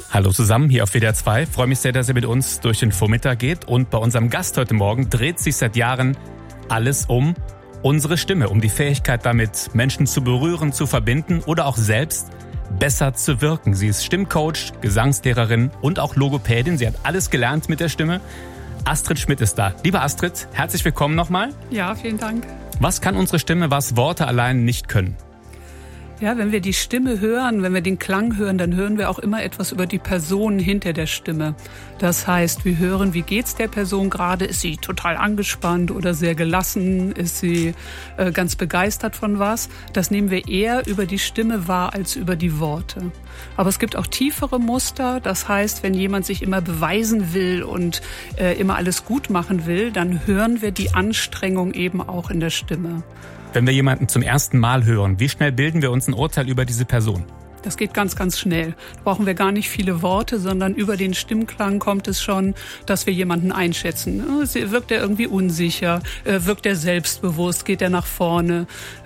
Hallo zusammen, hier auf WDR 2. Freue mich sehr, dass ihr mit uns durch den Vormittag geht. Und bei unserem Gast heute Morgen dreht sich seit Jahren alles um unsere Stimme, um die Fähigkeit damit, Menschen zu berühren, zu verbinden oder auch selbst besser zu wirken. Sie ist Stimmcoach, Gesangslehrerin und auch Logopädin. Sie hat alles gelernt mit der Stimme. Astrid Schmidt ist da. Liebe Astrid, herzlich willkommen nochmal. Ja, vielen Dank. Was kann unsere Stimme, was Worte allein nicht können? Ja, wenn wir die Stimme hören, wenn wir den Klang hören, dann hören wir auch immer etwas über die Person hinter der Stimme. Das heißt, wir hören, wie geht's der Person gerade? Ist sie total angespannt oder sehr gelassen? Ist sie ganz begeistert von was? Das nehmen wir eher über die Stimme wahr als über die Worte. Aber es gibt auch tiefere Muster. Das heißt, wenn jemand sich immer beweisen will und immer alles gut machen will, dann hören wir die Anstrengung eben auch in der Stimme. Wenn wir jemanden zum ersten Mal hören, wie schnell bilden wir uns ein Urteil über diese Person? Das geht ganz, ganz schnell. Da brauchen wir gar nicht viele Worte, sondern über den Stimmklang kommt es schon, dass wir jemanden einschätzen. Wirkt er irgendwie unsicher? Wirkt er selbstbewusst? Geht er nach vorne?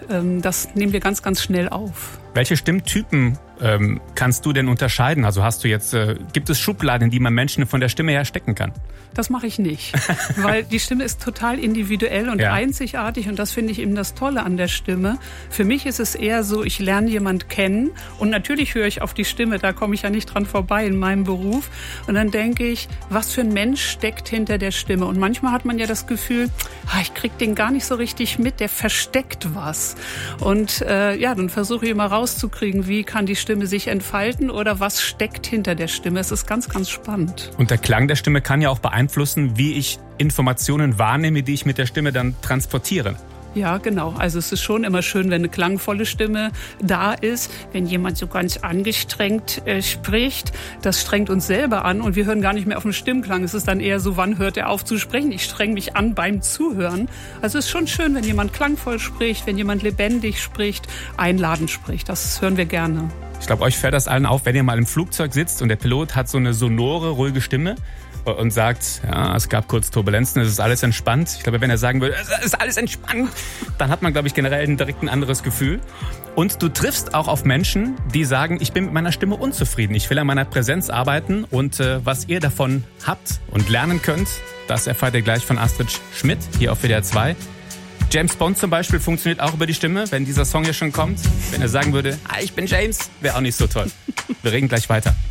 Das nehmen wir ganz, ganz schnell auf. Welche Stimmtypen kannst du denn unterscheiden? Also gibt es Schubladen, in die man Menschen von der Stimme her stecken kann? Das mache ich nicht, weil die Stimme ist total individuell und einzigartig und das finde ich eben das Tolle an der Stimme. Für mich ist es eher so, ich lerne jemand kennen und natürlich höre ich auf die Stimme, da komme ich ja nicht dran vorbei in meinem Beruf und dann denke ich, was für ein Mensch steckt hinter der Stimme und manchmal hat man ja das Gefühl, ich kriege den gar nicht so richtig mit, der versteckt was und dann versuche ich immer rauszukriegen, wie kann die Stimme sich entfalten oder was steckt hinter der Stimme. Es ist ganz, ganz spannend. Und der Klang der Stimme kann ja auch beeinflussen, wie ich Informationen wahrnehme, die ich mit der Stimme dann transportiere. Ja, genau. Also es ist schon immer schön, wenn eine klangvolle Stimme da ist. Wenn jemand so ganz angestrengt spricht, das strengt uns selber an und wir hören gar nicht mehr auf den Stimmklang. Es ist dann eher so, wann hört er auf zu sprechen? Ich streng mich an beim Zuhören. Also es ist schon schön, wenn jemand klangvoll spricht, wenn jemand lebendig spricht, einladend spricht. Das hören wir gerne. Ich glaube, euch fällt das allen auf, wenn ihr mal im Flugzeug sitzt und der Pilot hat so eine sonore, ruhige Stimme und sagt, ja, es gab kurz Turbulenzen, es ist alles entspannt. Ich glaube, wenn er sagen würde, es ist alles entspannt, dann hat man, glaube ich, generell direkt ein anderes Gefühl. Und du triffst auch auf Menschen, die sagen, ich bin mit meiner Stimme unzufrieden. Ich will an meiner Präsenz arbeiten und was ihr davon habt und lernen könnt, das erfahrt ihr gleich von Astrid Schmidt hier auf WDR 2. James Bond zum Beispiel funktioniert auch über die Stimme, wenn dieser Song hier schon kommt. Wenn er sagen würde, ich bin James, wäre auch nicht so toll. Wir reden gleich weiter.